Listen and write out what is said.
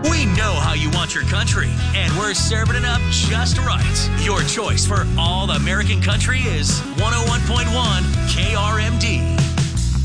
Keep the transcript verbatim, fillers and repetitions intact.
We know how you want your country, and we're serving it up just right. Your choice for all American country is one oh one point one K R M D.